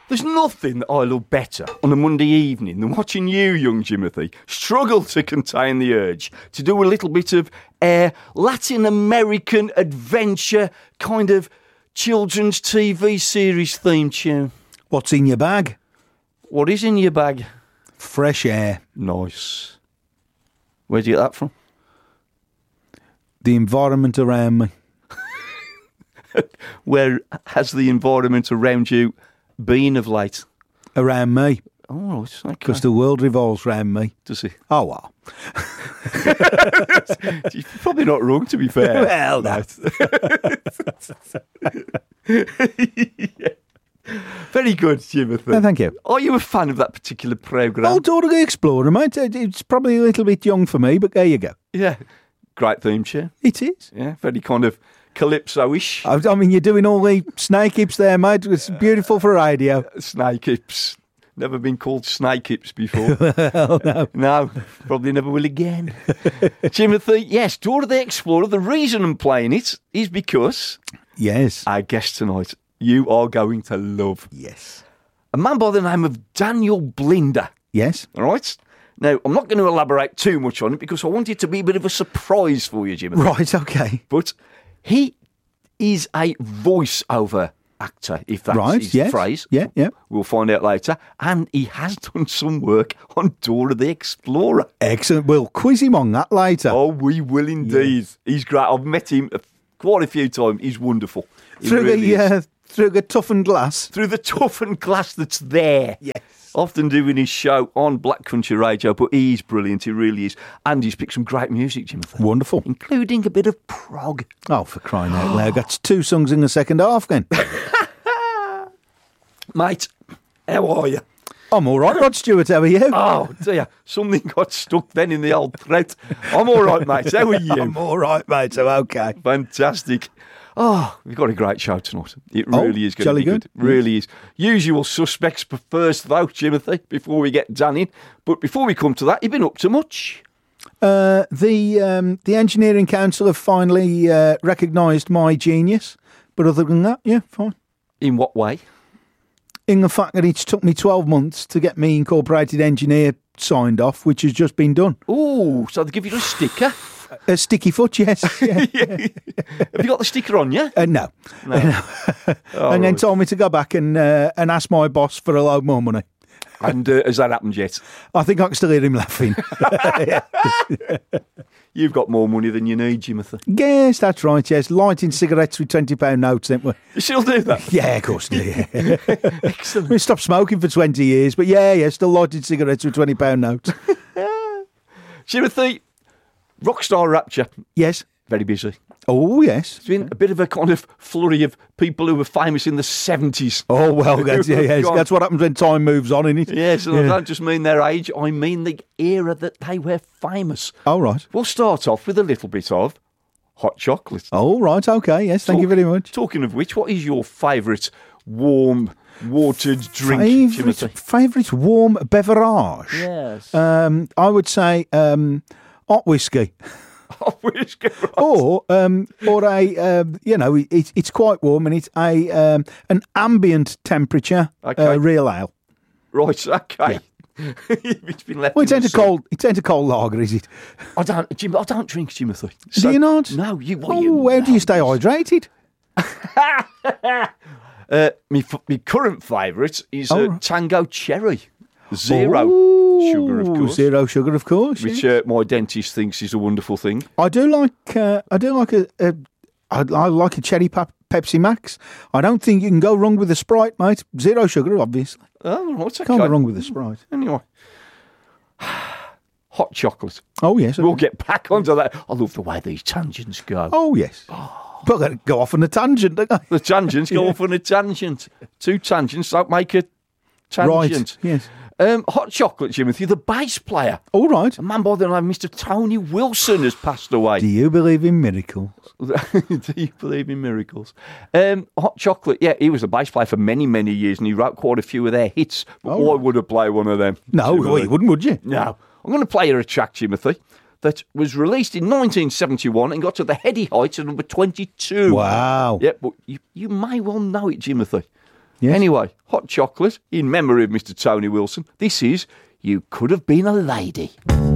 There's nothing that I love better on a Monday evening than watching you, young Jimothy, struggle to contain the urge to do a little bit of Latin American adventure kind of children's TV series theme tune. What's in your bag? What is in your bag? Fresh air. Nice. Where'd you get that from? The environment around me. Where has the environment around you been of late? Around me. Oh, right. Okay. Because the world revolves around me. Does it? Oh, well. You're probably not wrong, to be fair. Well, no. Yeah. Very good, Jimothy. Oh, thank you. Are you a fan of that particular programme? Oh, Dora the Explorer, mate. It's probably a little bit young for me, but there you go. Yeah. Great theme tune. It is. Yeah, very kind of calypso-ish. I mean, you're doing all the snake hips there, mate. It's beautiful for radio. Snake hips. Never been called snake hips before. Well, no. No, probably never will again. Jimothy, yes, Dora the Explorer. The reason I'm playing it is because Yes. our guest tonight, you are going to love. Yes. A man by the name of Daniel Blinder. Yes. All right? Now, I'm not going to elaborate too much on it because I want it to be a bit of a surprise for you, Jimothy. Right, okay. But he is a voice-over actor, if that's Right, his yes. phrase. Yeah, yeah. We'll find out later. And he has done some work on Dora the Explorer. Excellent. We'll quiz him on that later. Oh, we will indeed. Yeah. He's great. I've met him quite a few times. He's wonderful. He through really is. through the toughened glass. Through the toughened glass that's there. Yes. Often doing his show on Black Country Radio, but he's brilliant. He really is. And he's picked some great music, Jimothy. Wonderful. Including a bit of prog. Oh, for crying out loud. That's 2 songs in the second half then. Mate, how are you? I'm all right, Rod Stewart. How are you? Oh, dear. Something got stuck then in the old throat. I'm all right, mate. How are you? I'm all right, mate. So, okay. Fantastic. Oh, we've got a great show tonight. It really is going to be good. Really is. Usual suspects first, though, Jimothy, before we get Dan in. But before we come to that, you've been up to much? The Engineering Council have finally recognised my genius. But other than that, yeah, fine. In what way? In the fact that it's took me 12 months to get me incorporated engineer signed off, which has just been done. Oh, so they give you a sticker? A sticky foot, yes. Yeah. Have you got the sticker on you? No. Oh, and then told me to go back and ask my boss for a load more money. And has that happened yet? I think I can still hear him laughing. You've got more money than you need, Jimothy. Yes, that's right, yes. Lighting cigarettes with £20 notes, didn't we? You still do that? Yeah, of course. Yeah. Excellent. We stopped smoking for 20 years, but yeah, still lighting cigarettes with £20 notes. Jimothy, Rockstar Rapture. Yes. Very busy. Oh, yes. It's been a bit of a kind of flurry of people who were famous in the 70s. Oh, well, that's what happens when time moves on, isn't it? Yes, and I don't just mean their age, I mean the era that they were famous. Oh, right. We'll start off with a little bit of hot chocolate. Oh, right, okay, yes, thank you very much. Talking of which, what is your favourite warm, watered drink, Jimothy? Favourite warm beverage? Yes. I would say hot whiskey. Whiskey, right. Or a it's quite warm and it's an ambient temperature real ale. Right, okay. Yeah. It's been left. Well, it's ain't a cold lager, is it? I don't drink, Jimothy. Do you not? No, where do you stay hydrated? My current favourite is Tango Cherry. Zero sugar, of course. Zero sugar, of course. Which my dentist thinks is a wonderful thing. I do like I like a cherry Pepsi Max. I don't think you can go wrong with a Sprite, mate. Zero sugar, obviously. Oh, what's okay. Can't go wrong with a Sprite. Anyway, hot chocolate. Oh yes, we'll get back onto that. I love the way these tangents go. Oh yes. But they go off on a tangent, don't they? The tangents go off on a tangent. 2 tangents don't make a tangent. Right. Yes. Hot chocolate, Jimothy, the bass player. All right. A man by the name of Mr. Tony Wilson has passed away. Do you believe in miracles? Do you believe in miracles? Hot chocolate, yeah, he was a bass player for many, many years and he wrote quite a few of their hits. But why would I play one of them? No, you wouldn't, would you? No. I'm going to play you a track, Jimothy, that was released in 1971 and got to the heady heights of number 22. Wow. Yeah, but you may well know it, Jimothy. Yes. Anyway, hot chocolate in memory of Mr. Tony Wilson. This is You Could Have Been a Lady.